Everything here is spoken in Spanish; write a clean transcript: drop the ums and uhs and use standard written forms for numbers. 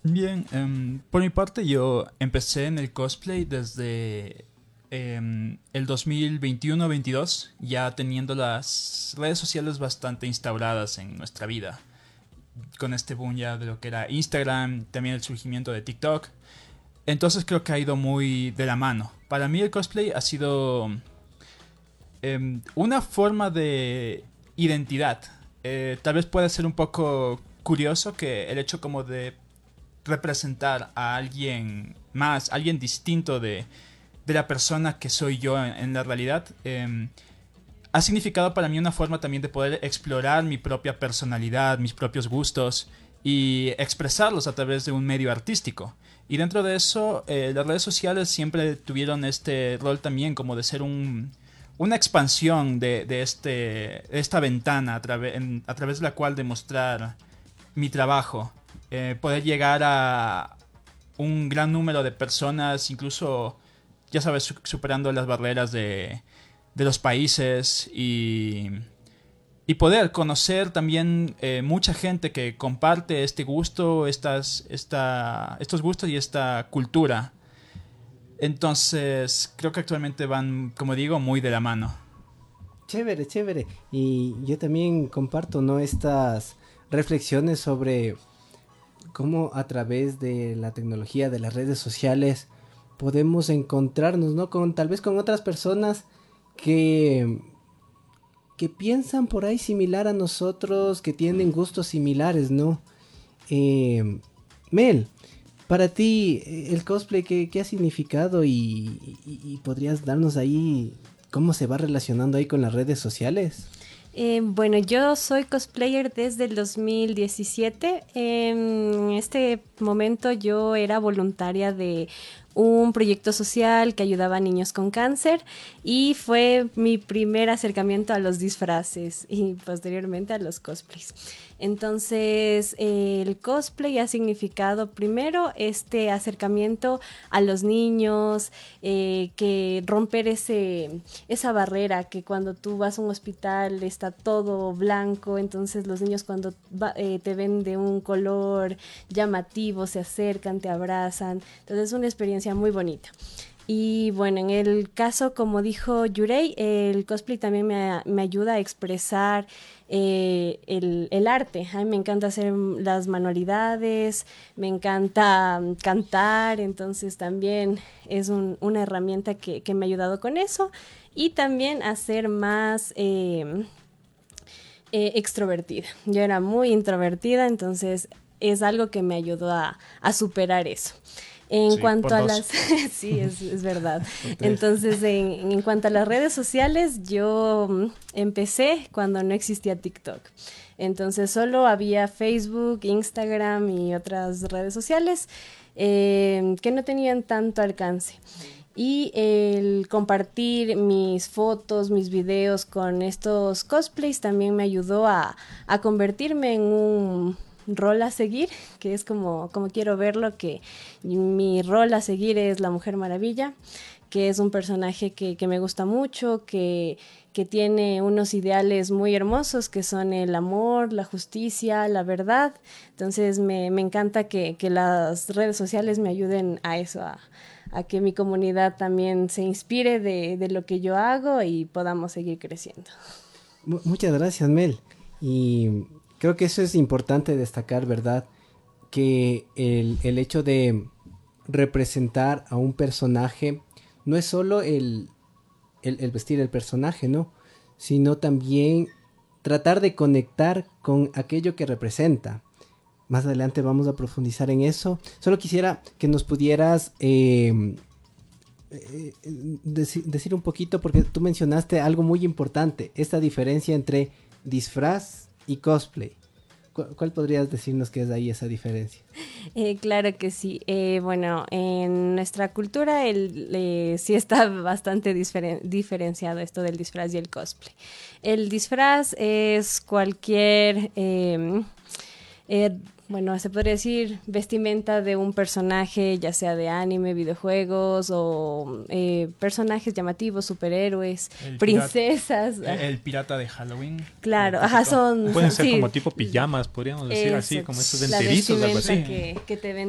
Bien, por mi parte yo empecé en el cosplay desde el 2021-22, ya teniendo las redes sociales bastante instauradas en nuestra vida, con este boom ya de lo que era Instagram, también el surgimiento de TikTok. Entonces creo que ha ido muy de la mano. Para mí el cosplay ha sido una forma de identidad. Tal vez pueda ser un poco curioso que el hecho como de representar a alguien más, alguien distinto de la persona que soy yo en la realidad, ha significado para mí una forma también de poder explorar mi propia personalidad, mis propios gustos y expresarlos a través de un medio artístico. Y dentro de eso, las redes sociales siempre tuvieron este rol también como de ser una expansión de esta ventana a través de la cual demostrar mi trabajo, poder llegar a un gran número de personas, incluso, ya sabes, superando las barreras de los países y poder conocer también mucha gente que comparte este gusto, estos gustos y esta cultura. Entonces, creo que actualmente van, como digo, muy de la mano. Chévere, chévere. Y yo también comparto, ¿no? Estas reflexiones sobre cómo a través de la tecnología, de las redes sociales, podemos encontrarnos, ¿no? Con tal vez con otras personas que, que piensan por ahí similar a nosotros, que tienen gustos similares, ¿no? Eh, Mel, para ti, el cosplay, ¿qué ha significado? Y podrías darnos ahí cómo se va relacionando ahí con las redes sociales. Bueno, yo soy cosplayer desde el 2017. En este momento yo era voluntaria de un proyecto social que ayudaba a niños con cáncer y fue mi primer acercamiento a los disfraces y posteriormente a los cosplays. Entonces, el cosplay ha significado primero este acercamiento a los niños, que romper esa barrera que cuando tú vas a un hospital está todo blanco, entonces los niños cuando te ven de un color llamativo se acercan, te abrazan, entonces es una experiencia muy bonita. Y bueno, en el caso, como dijo Yurei, el cosplay también me ayuda a expresar el arte. A mí me encanta hacer las manualidades, me encanta cantar, entonces también es una herramienta que me ha ayudado con eso. Y también a ser más extrovertida. Yo era muy introvertida, entonces es algo que me ayudó a superar eso. En Sí, cuanto por a dos. las, sí, es verdad. Por tres. Entonces, en cuanto a las redes sociales, yo empecé cuando no existía TikTok. Entonces, solo había Facebook, Instagram y otras redes sociales que no tenían tanto alcance. Y el compartir mis fotos, mis videos con estos cosplays también me ayudó a convertirme en un rol a seguir, que es como quiero verlo, que mi rol a seguir es la Mujer Maravilla, que es un personaje que me gusta mucho, que tiene unos ideales muy hermosos, que son el amor, la justicia, la verdad. Entonces me encanta que las redes sociales me ayuden a eso, a que mi comunidad también se inspire de lo que yo hago y podamos seguir creciendo. Muchas gracias, Mel. Y creo que eso es importante destacar, ¿verdad? Que el hecho de representar a un personaje no es solo el vestir el personaje, ¿no? Sino también tratar de conectar con aquello que representa. Más adelante vamos a profundizar en eso. Solo quisiera que nos pudieras decir un poquito, porque tú mencionaste algo muy importante, esta diferencia entre disfraz y cosplay. ¿Cuál podrías decirnos que es ahí esa diferencia? Claro que sí. Bueno, en nuestra cultura sí está bastante diferenciado esto del disfraz y el cosplay. El disfraz es cualquier eh, bueno, se podría decir vestimenta de un personaje, ya sea de anime, videojuegos o personajes llamativos, superhéroes, El pirata, princesas. el pirata de Halloween, Claro, ajá, típico. son, Pueden ser como sí, tipo pijamas, podríamos decir así, eso, como estos la enterizos, algo vestimenta así. que te ven